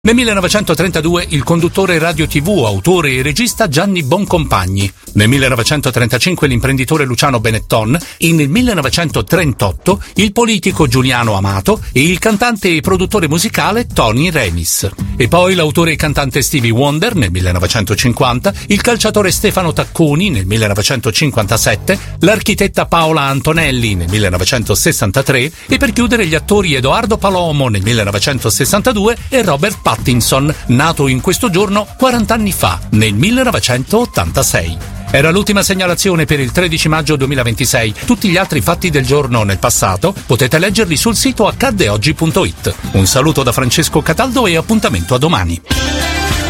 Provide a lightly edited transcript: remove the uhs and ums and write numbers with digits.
Nel 1932 il conduttore radio TV, autore e regista Gianni Boncompagni. Nel 1935 l'imprenditore Luciano Benetton e nel 1938 il politico Giuliano Amato e il cantante e produttore musicale Tony Remis. E poi l'autore e cantante Stevie Wonder nel 1950, il calciatore Stefano Tacconi nel 1957, l'architetta Paola Antonelli nel 1963 e per chiudere gli attori Edoardo Palomo nel 1962 e Robert Pattinson, nato in questo giorno 40 anni fa, nel 1986. Era l'ultima segnalazione per il 13 maggio 2026. Tutti gli altri fatti del giorno nel passato potete leggerli sul sito accaddeoggi.it. Un saluto da Francesco Cataldo e appuntamento a domani.